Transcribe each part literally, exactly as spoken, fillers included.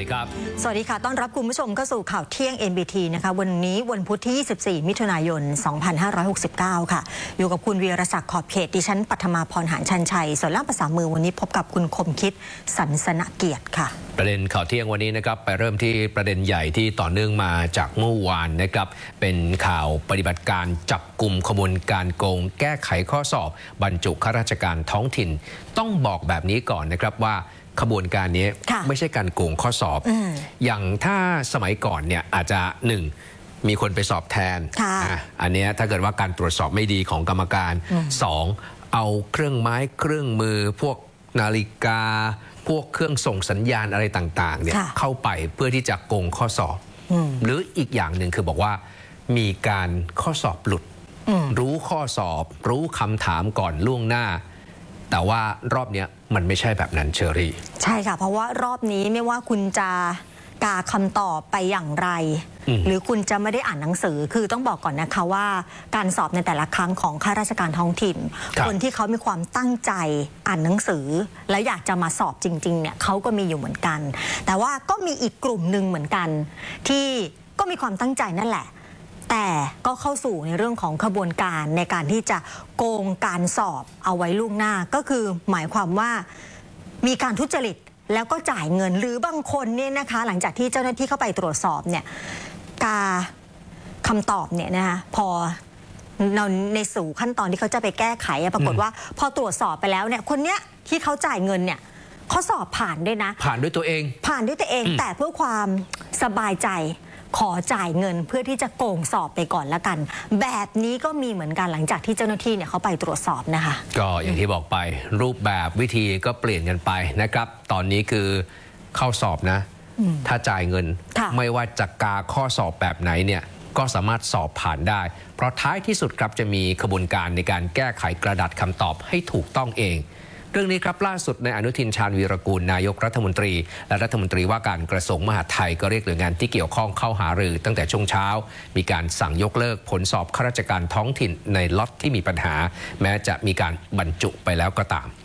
ดีครับสวัสดีค่ะต้อนรับคุณผู้ชมเข้าสู่ข่าวเที่ยง เอ็น บี ที นะคะวันนี้วันพุธที่ยี่สิบสี่มิถุนายนสองพันห้าร้อยหกสิบเก้าค่ะอยู่กับคุณวีรศักดิ์ขอบเขตดิฉันปัทมาพรหารชันชัยส่วนล่ามภาษามือวันนี้พบกับคุณคมคิดสันสนเกียรติค่ะประเด็นข่าวเที่ยงวันนี้นะครับไปเริ่มที่ประเด็นใหญ่ที่ต่อเนื่องมาจากเมื่อวานนะครับเป็นข่าวปฏิบัติการจับกลุ่มขบวนการโกงแก้ไขข้อสอบบรรจุข้าราชการท้องถิ่นต้องบอกแบบนี้ก่อนนะครับว่าขบวนการนี้ไม่ใช่การโกงข้อสอบ อ, อย่างถ้าสมัยก่อนเนี่ยอาจจะหนึ่งมีคนไปสอบแทน อ, อันนี้ถ้าเกิดว่าการตรวจสอบไม่ดีของกรรมการสองเอาเครื่องไม้เครื่องมือพวกนาฬิกาพวกเครื่องส่งสัญญาณอะไรต่างๆเนี่ยเข้าไปเพื่อที่จะโกงข้อสอบหรืออีกอย่างหนึ่งคือบอกว่ามีการข้อสอบหลุดรู้ข้อสอบรู้คำถามก่อนล่วงหน้าแต่ว่ารอบนี้มันไม่ใช่แบบนั้นเชอรี่ใช่ค่ะเพราะว่ารอบนี้ไม่ว่าคุณจะกาคำตอบไปอย่างไรหรือคุณจะไม่ได้อ่านหนังสือคือต้องบอกก่อนนะคะว่าการสอบในแต่ละครั้งของข้าราชการท้องถิ่น ค, คนที่เขามีความตั้งใจอ่านหนังสือแล้วอยากจะมาสอบจริงๆเนี่ยเขาก็มีอยู่เหมือนกันแต่ว่าก็มีอีกกลุ่มหนึ่งเหมือนกันที่ก็มีความตั้งใจนั่นแหละแต่ก็เข้าสู่ในเรื่องของขบวนการในการที่จะโกงการสอบเอาไว้ล่วงหน้าก็คือหมายความว่ามีการทุจริตแล้วก็จ่ายเงินหรือบางคนเนี่ยนะคะหลังจากที่เจ้าหน้าที่เข้าไปตรวจสอบเนี่ยกาคำตอบเนี่ยนะคะพอในสู่ขั้นตอนที่เขาจะไปแก้ไขปรากฏว่าพอตรวจสอบไปแล้วเนี่ยคนเนี้ยที่เขาจ่ายเงินเนี่ยเขาสอบผ่านด้วยนะผ่านด้วยตัวเองผ่านด้วยตัวเองแต่เพื่อความสบายใจขอจ่ายเงินเพื่อที่จะโกงสอบไปก่อนละกันแบบนี้ก็มีเหมือนกันหลังจากที่เจ้าหน้าที่เนี่ยเขาไปตรวจสอบนะคะก็อย่างที่บอกไปรูปแบบวิธีก็เปลี่ยนกันไปนะครับตอนนี้คือเข้าสอบนะถ้าจ่ายเงินไม่ว่าจะกาข้อสอบแบบไหนเนี่ยก็สามารถสอบผ่านได้เพราะท้ายที่สุดครับจะมีขบวนการในการแก้ไขกระดาษคำตอบให้ถูกต้องเองเรื่องนี้ครับล่าสุดในอนุทินชาญวีรกูลนายกรัฐมนตรีและรัฐมนตรีว่าการกระทรวงมหาดไทยก็เรียกหน่วยงานที่เกี่ยวข้องเข้าหารือตั้งแต่ช่วงเช้ามีการสั่งยกเลิกผลสอบข้าราชการท้องถิ่นในล็อตที่มีปัญหาแม้จะมีการบรรจุไปแล้วก็ตาม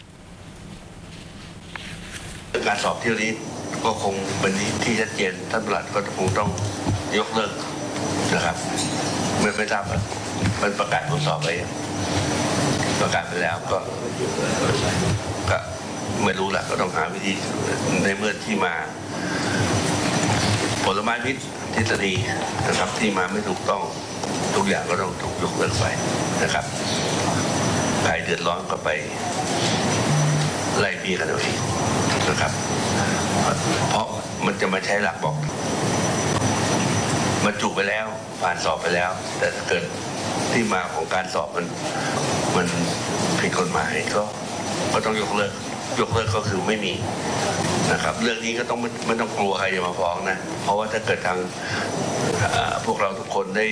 การสอบเที่ยวนี้ก็คงเป็นที่ชัดเจนท่านปลัดก็คงต้องยกเลิกนะครับไม่ไม่ทราบมันประกาศผลสอบไปประกาศไปแล้วก็ก็ไม่รู้แหละก็ต้องหาวิธีในเมื่อที่มาผลไม้พิษทฤษฎีนะครับที่มาไม่ถูกต้องทุกอย่างก็ต้องถูกยกเลิกไปนะครับใครเดือดร้อนก็ไปไล่บี้กันเอาเองนะครับเพราะมันจะมาใช้หลักบอกบรรจุไปแล้วผ่านสอบไปแล้วแต่ถ้าเกิดที่มาของการสอบมันมันผิดกฎหมายก็ก็ต้องยกเลิกยกเลิกก็คือไม่มีนะครับเรื่องนี้ก็ต้องไม่ไม่ต้องกลัวใครจะมาฟ้องนะเพราะว่าถ้าเกิดทางพวกเราทุกคนได้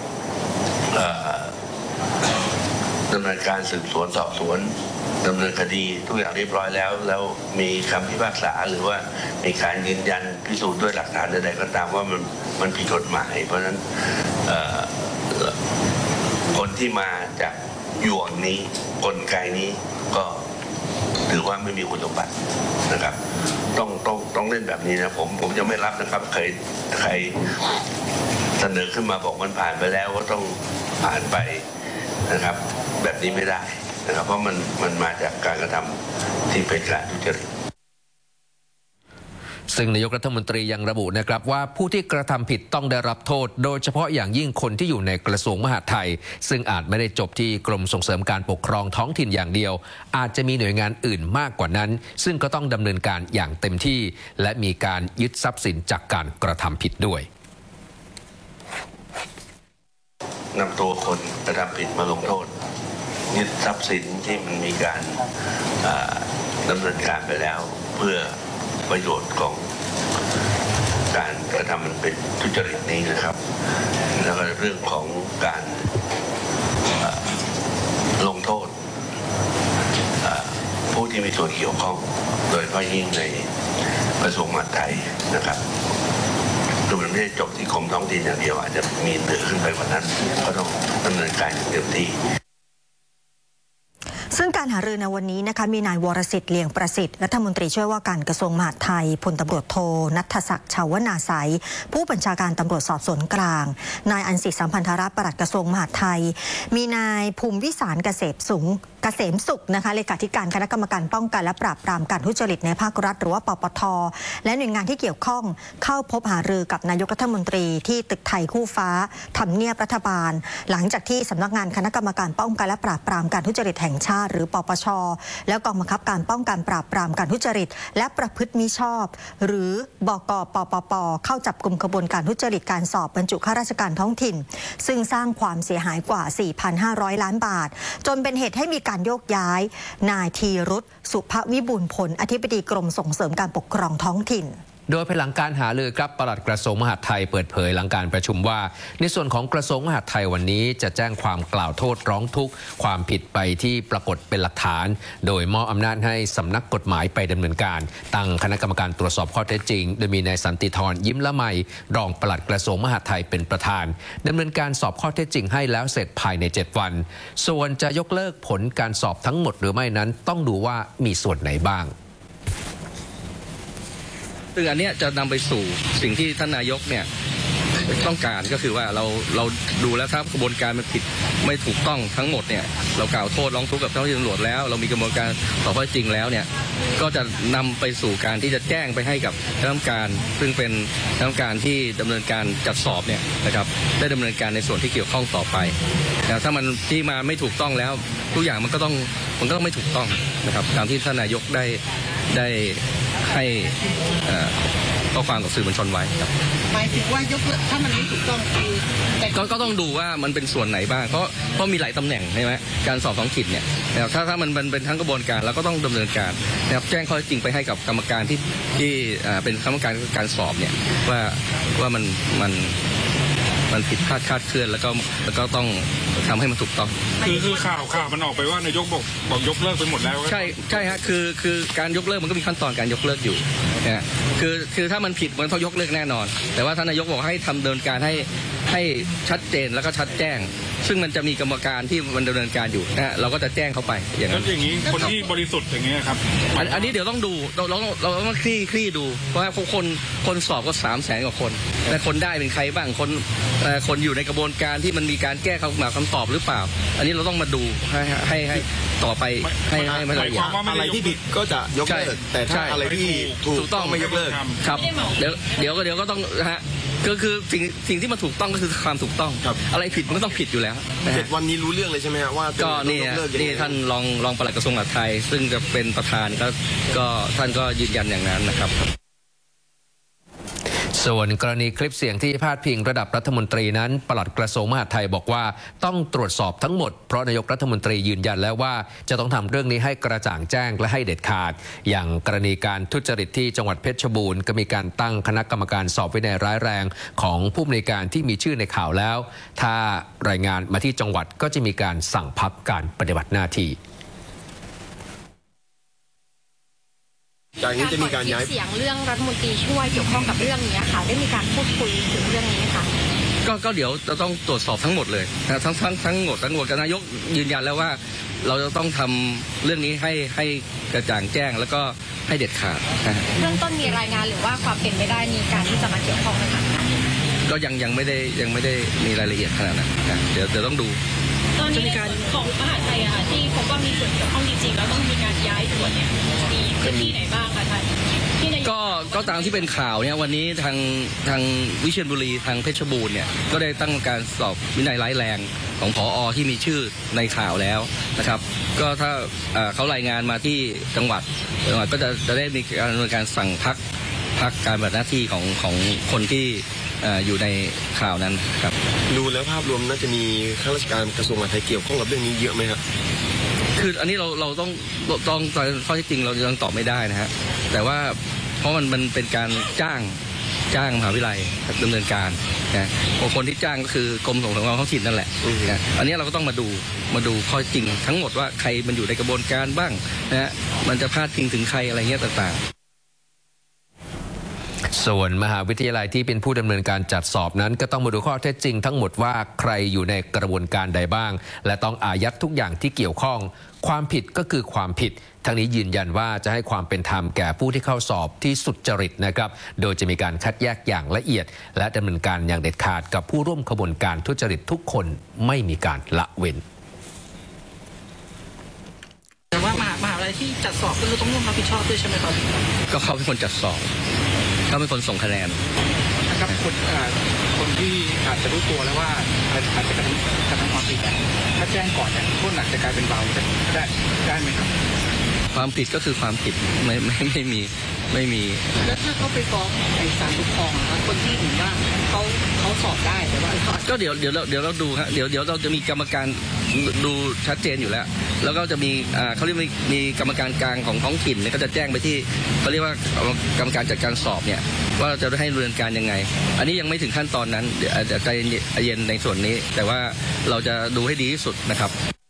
ดำเนินการสืบสวนสอบสวนดำเนินคดีทุกอย่างเรียบร้อยแล้วแล้วมีคำพิพากษาหรือว่ามีการยืนยันพิสูจน์ด้วยหลักฐานใดๆก็ตามว่ามันมันผิดกฎหมายเพราะฉะนั้นคนที่มาจากหยวงนี้กลไกนี้ก็ถือว่าไม่มีคุณสมบัตินะครับต้องต้องต้องเล่นแบบนี้นะผมผมจะไม่รับนะครับใครใครเสนอขึ้นมาบอกมันผ่านไปแล้วก็ต้องผ่านไปนะครับแบบนี้ไม่ได้นะครับเพราะมันมันมาจากการกระทำที่เป็นการทุจริตซึ่งนายกรัฐมนตรียังระบุนะครับว่าผู้ที่กระทำผิดต้องได้รับโทษโดยเฉพาะอย่างยิ่งคนที่อยู่ในกระทรวงมหาดไทยซึ่งอาจไม่ได้จบที่กรมส่งเสริมการปกครองท้องถิ่นอย่างเดียวอาจจะมีหน่วยงานอื่นมากกว่านั้นซึ่งก็ต้องดำเนินการอย่างเต็มที่และมีการยึดทรัพย์สินจากการกระทำผิดด้วยนำตัวคนกระทำผิดมาลงโทษยึดทรัพย์สินที่มันมีการดำเนินการไปแล้วเพื่อประโยชน์ของการกระทำมันเป็นทุจริตนี้นะครับแล้วก็เรื่องของการลงโทษผู้ที่มีส่วนเกี่ยวข้องโดยเฉพาะยิ่งในกระทรวงมหาดไทยนะครับคือมันไม่ได้จบที่กรมท้องถิ่นอย่างเดียวอาจจะมีเหนือขึ้นไปกว่านั้นก็ต้องดำเนินการอย่างเต็มที่ซึ่งการการหารือในวันนี้นะคะมีนายวรสิทธิ์เลียงประสิทธิ์รัฐมนตรีช่วยว่าการกระทรวงมหาดไทยพลตำรวจโทณัฐศักดิ์ชาวนาไสยผู้บัญชาการตำรวจสอบสวนกลางนายอันสิสัมพันธรัตน์ปลัดกระทรวงมหาดไทยมีนายภูมิวิสารเกษมสูงเกษมสุขนะคะเลขาธิการคณะกรรมการป้องกันและปราบปรามการทุจริตในภาครัฐหรือว่าปปท.และหน่วยงานที่เกี่ยวข้องเข้าพบหารือกับนายกรัฐมนตรีที่ตึกไทยคู่ฟ้าทำเนียบรัฐบาลหลังจากที่สำนักงานคณะกรรมการป้องกันและปราบปรามการทุจริตแห่งชาติหรือปปช.และกองบังคับการป้องกันปราบปรามการทุจริตและประพฤติมิชอบหรือบก.ปปป.เข้าจับกลุ่มขบวนการทุจริตการสอบบรรจุข้าราชการท้องถิ่นซึ่งสร้างความเสียหายกว่า สี่พันห้าร้อย ล้านบาทจนเป็นเหตุให้มีการโยกย้ายนายธีรุษสุภวิบูลย์ผลอธิบดีกรมส่งเสริมการปกครองท้องถิ่นโดยภายหลังการหารือครับปลัดกระทรวงมหาดไทยเปิดเผยหลังการประชุมว่าในส่วนของกระทรวงมหาดไทยวันนี้จะแจ้งความกล่าวโทษร้องทุกข์ความผิดไปที่ปรากฏเป็นหลักฐานโดยมอบอำนาจให้สำนักกฎหมายไปดำเนินการตั้งคณะกรรมการตรวจสอบข้อเท็จจริงโดยมีนายสันติธรยิ้มละไมรองปลัดกระทรวงมหาดไทยเป็นประธานดำเนินการสอบข้อเท็จจริงให้แล้วเสร็จภายในเจ็ดวันส่วนจะยกเลิกผลการสอบทั้งหมดหรือไม่นั้นต้องดูว่ามีส่วนไหนบ้างซึ่งอันนี้จะนำไปสู่สิ่งที่ท่านนายกเนี่ยต้องการก็คือว่าเราเราดูแล้วถ้ากระบวนการมันผิดไม่ถูกต้องทั้งหมดเนี่ยเรากล่าวโทษร้องทุกข์กับเจ้าหน้าที่ตำรวจแล้วเรามีกระบวนการสอบข้อเท็จจริงแล้วเนี่ยก็จะนำไปสู่การที่จะแจ้งไปให้กับคณะกรรมการซึ่งเป็นคณะกรรมการที่ดำเนินการจัดสอบเนี่ยนะครับได้ดำเนินการในส่วนที่เกี่ยวข้องต่อไปนะถ้ามันที่มาไม่ถูกต้องแล้วทุกอย่างมันก็ต้องมันก็ต้องไม่ถูกต้องนะครับตามที่ท่านนายกได้ได้ให้ข้อความกับสื่อมวลชนไว้ครับหมายถึงว่ายกเลิกถ้ามันไม่ถูกต้องคือก็ก็ต้องดูว่ามันเป็นส่วนไหนบ้างเพราะเพราะมีหลายตำแหน่งใช่ไหมการสอบท้องถิ่นเนี่ยนะครับถ้าถ้ามันมันเป็นทั้งกระบวนการเราก็ต้องดำเนินการนะครับแจ้งข้อเท็จจริงไปให้กับกรรมการที่ที่เป็นกรรมการการสอบเนี่ยว่าว่ามันมันมันผิดพลาดคลาดเคลื่อนแล้วก็แล้วก็ต้องทำให้มันถูกต้องคือคือข่าวข่าวมันออกไปว่านายกบอกบอกยกเลิกไปหมดแล้วใช่ใช่ฮะคือคือการยกเลิกมันก็มีขั้นตอนการยกเลิกอยู่นะคือคือถ้ามันผิดมันต้องยกเลิกแน่นอนแต่ว่าท่านนายกบอกให้ทำดำเนินการให้ให้ชัดเจนแล้วก็ชัดแจ้งซึ่งมันจะมีกรรมการที่มันดำเนินการอยู่นะเราก็จะแจ้งเขาไปอย่างนั้นอย่างนี้คนที่บริสุทธิ์อย่างเงี้ยครับอันอันนี้เดี๋ยวต้องดูเราเราเราต้องคลี่คลี่ดูเพราะว่าคนคนสอบก็สามแสนกว่าคนแต่คนได้เป็นใครบ้างคนคนอยู่ในกระบวนการที่มันมีการแก้คำมาคำตอบหรือเปล่าอันนี้เราต้องมาดูให้ให้ให้ต่อไปให้ให้มันละเอียดอะไรที่ผิดก็จะยกเลิกแต่ถ้าอะไรที่ถูกต้องไม่ยกเลิกครับเดี๋ยวเดี๋ยวก็เดี๋ยวก็ต้องฮะก็คือสิ่งสิ่งที่มันถูกต้องก็คือความถูกต้องอะไรผิดมันก็ต้องผิดอยู่แล้วเจ็ดวันนี้รู้เรื่องเลยใช่ไหมครับว่าก็นี่นี่ท่านรองรองปลัดกระทรวงมหาดไทยซึ่งจะเป็นประธานก็ก็ท่านก็ยืนยันอย่างนั้นนะครับส่วนกรณีคลิปเสียงที่พาดพิงระดับรัฐมนตรีนั้นปลัดกระทรวงมหาดไทยบอกว่าต้องตรวจสอบทั้งหมดเพราะนายกรัฐมนตรียืนยันแล้วว่าจะต้องทำเรื่องนี้ให้กระจ่างแจ้งและให้เด็ดขาดอย่างกรณีการทุจริตที่จังหวัดเพชรบูรณ์ก็มีการตั้งคณะกรรมการสอบวินัยร้ายแรงของผู้อำนวยการที่มีชื่อในข่าวแล้วถ้ารายงานมาที่จังหวัดก็จะมีการสั่งพักการปฏิบัติหน้าที่จากนี้จะมีการย้ายเสียงเรื่องรัฐมนตรีช่วยเกี่ยวข้องกับเรื่องนี้ค่ะได้มีการพูดคุยถึงเรื่องนี้ค่ะก็ก็เดี๋ยวจะต้องตรวจสอบทั้งหมดเลยนะทั้งทั้งทั้งหมดทั้งหมดนายกยืนยันแล้วว่าเราจะต้องทำเรื่องนี้ให้ให้กระจ่างแจ้งแล้วก็ให้เด็ดขาดเรื่องต้นมีรายงานหรือว่าความเป็นไปได้มีการที่จะมาเกี่ยวข้องไหมคะก็ยังยังไม่ได้ยังไม่ได้มีรายละเอียดขนาดนั้นนะเดี๋ยวเดี๋ยวต้องดูตอนนี้ในการของมหาดไทยอะค่ะที่พบว่ามีส่วนเกี่ยวข้องจริงๆแล้วต้องมีการย้ายส่วนเนี่ยมีที่ไหนบ้างคะท่านก็ก็ตามที่เป็นข่าวเนี่ยวันนี้ทางทางวิเชียรบุรีทางเพชรบูรณ์เนี่ยก็ได้ตั้งการสอบวินัยร้ายแรงของผอ.ที่มีชื่อในข่าวแล้วนะครับก็ถ้าเขารายงานมาที่จังหวัดจังหวัดก็จะจะได้มีการดำเนินการสั่งพักพักการปฏิบัติหน้าที่ของของคนที่อยู่ในข่าวนั้นครับดูแล้วภาพรวมน่าจะมีข้าราชการกระทรวงมหาดไทยเกี่ยวข้องกับเรื่องนี้เยอะไหมครับคืออันนี้เราเราต้องต้องตอนข้อที่จริงเรายังตอบไม่ได้นะฮะแต่ว่าเพราะมันมันเป็นการจ้างจ้างมหาวิทยาลัยดำเนินการนะคนที่จ้างก็คือกรมส่งเสริมการท้องถิ่นนั่นแหละนะอันนี้เราก็ต้องมาดูมาดูข้อจริงทั้งหมดว่าใครมันอยู่ในกระบวนการบ้างนะฮะมันจะพาดพิงถึงใครอะไรเงี้ยต่างๆส่วนมหาวิทยาลัยที่เป็นผู้ดำเนินการจัดสอบนั้นก็ต้องมาดูข้อเท็จจริงทั้งหมดว่าใครอยู่ในกระบวนการใดบ้างและต้องอายัดทุกอย่างที่เกี่ยวข้องความผิดก็คือความผิดทั้งนี้ยืนยันว่าจะให้ความเป็นธรรมแก่ผู้ที่เข้าสอบที่สุจริตนะครับโดยจะมีการคัดแยกอย่างละเอียดและดำเนินการอย่างเด็ดขาดกับผู้ร่วมขบวนการทุจริตทุกคนไม่มีการละเว้นแต่ว่ามหามหาวิทยาลัยที่จัดสอบก็คือต้องร่วมรับผิดชอบด้วยใช่ไหมครับก็เขาเป็นคนจัดสอบเขาเป็นคนส่งคะแนนนะครับคนคนที่อาจจะรู้ตัวแล้วว่าอาจจะกระทำกระทำความผิดถ้าแจ้งก่อนเนี่ยโทษหนักจะกลายเป็นเบาได้ได้ไหมครับความผิดก็คือความผิดไม่ไม่ไม่มีไม่มีแล้วถ้าเขาไปฟ้องในศาลปกครองนะครับคนที่ถือว่าเขาเขาสอบได้แต่ว่าก็เดี๋ยวเดี๋ยวเราเดี๋ยวเราดูฮะเดี๋ยวเดี๋ยวเราจะมีกรรมการดูชัดเจนอยู่แล้วแล้วก็จะมีอ่าเขาเรียกมีมีกรรมการกลางของท้องถิ่นเนี่ยก็จะแจ้งไปที่เขาเรียกว่ากรรมการจัดการสอบเนี่ยว่าจะให้ดำเนินการยังไงอันนี้ยังไม่ถึงขั้นตอนนั้นเดี๋ยวใจเย็นในส่วนนี้แต่ว่าเราจะดูให้ดีที่สุดนะครับ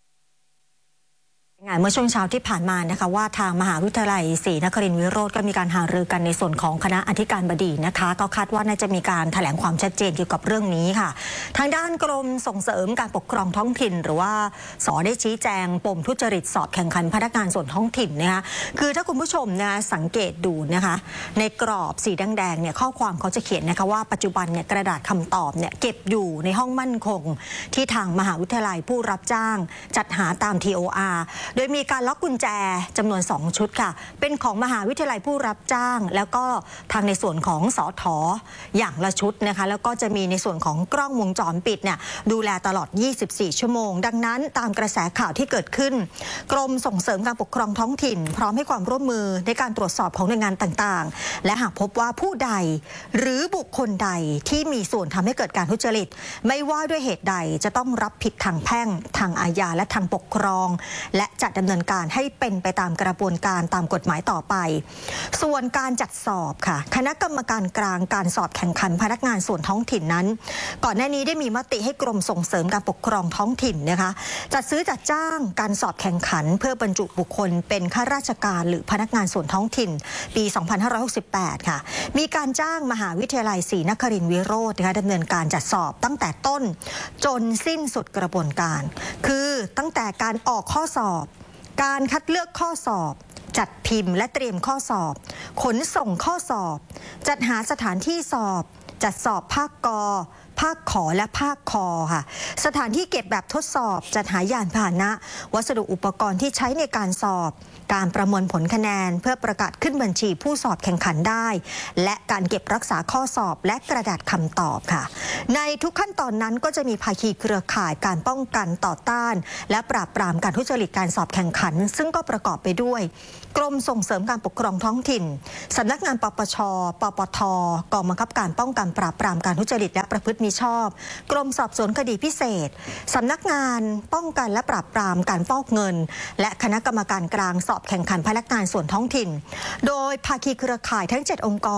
เมื่อช่วงเช้าที่ผ่านมานะคะว่าทางมหาวิทยาลัยศรีนครินทร์วิโรธก็มีการหารือกันในส่วนของคณะอธิการบดีนะคะก็คาดว่าน่าจะมีการแถลงความชัดเจนเกี่ยวกับเรื่องนี้ค่ะทางด้านกรมส่งเสริมการปกครองท้องถิ่นหรือว่าส.ได้ชี้แจงปมทุจริตสอบแข่งขันพนักงานส่วนท้องถิ่นนะคะคือถ้าคุณผู้ชมนะสังเกตดูนะคะในกรอบสีแดงๆเนี่ยข้อความเขาจะเขียนนะคะว่าปัจจุบันเนี่ยกระดาษคำตอบเนี่ยเก็บอยู่ในห้องมั่นคงที่ทางมหาวิทยาลัยผู้รับจ้างจัดหาตาม ที โอ อาร์ โดยมีการล็อกกุญแจจำนวนสองชุดค่ะเป็นของมหาวิทยาลัยผู้รับจ้างแล้วก็ทางในส่วนของสทอย่างละชุดนะคะแล้วก็จะมีในส่วนของกล้องวงจรปิดเนี่ยดูแลตลอดยี่สิบสี่ชั่วโมงดังนั้นตามกระแสข่าวที่เกิดขึ้นกรมส่งเสริมการปกครองท้องถิ่นพร้อมให้ความร่วมมือในการตรวจสอบของหน่วยงานต่างๆและหากพบว่าผู้ใดหรือบุคคลใดที่มีส่วนทำให้เกิดการทุจริตไม่ว่าด้วยเหตุใดจะต้องรับผิดทางแพ่งทางอาญาและทางปกครองและจะดำเนินการให้เป็นไปตามกระบวนการตามกฎหมายต่อไปส่วนการจัดสอบค่ะคณะกรรมการกลางการสอบแข่งขันพนักงานส่วนท้องถิ่นนั้นก่อนหน้านี้ได้มีมติให้กรมส่งเสริมการปกครองท้องถิ่นนะคะจัดซื้อจัดจ้างการสอบแข่งขันเพื่อบรรจุบุคคลเป็นข้าราชการหรือพนักงานส่วนท้องถิ่นปีสองพันห้าร้อยหกสิบแปดค่ะมีการจ้างมหาวิทยาลัยศรีนครินทร์วิโรธนะคะดำเนินการจัดสอบตั้งแต่ต้นจนสิ้นสุดกระบวนการคือตั้งแต่การออกข้อสอบการคัดเลือกข้อสอบจัดพิมพ์และเตรียมข้อสอบขนส่งข้อสอบจัดหาสถานที่สอบจัดสอบภาคกภาคขอและภาคคอค่ะสถานที่เก็บแบบทดสอบจัดหายานพาหนะวัสดุอุปกรณ์ที่ใช้ในการสอบการประมวลผลคะแนนเพื่อประกาศขึ้นบัญชีผู้สอบแข่งขันได้และการเก็บรักษาข้อสอบและกระดาษคำตอบค่ะในทุกขั้นตอนนั้นก็จะมีภาคีเครือข่ายการป้องกันต่อต้านและปราบปรามการทุจริตการสอบแข่งขันซึ่งก็ประกอบไปด้วยกรมส่งเสริมการปกครองท้องถิ่นสำนักงานปปช.ปปท.กองบังคับการป้องกันปราบปรามการทุจริตและประพฤติมิชอบกรมสอบสวนคดีพิเศษสำนักงานป้องกันและปราบปรามการฟอกเงินและคณะกรรมการกลางสอบแข่งขันพนักงานส่วนท้องถิ่นโดยภาคีเครือข่ายทั้งเจ็ดองค์กร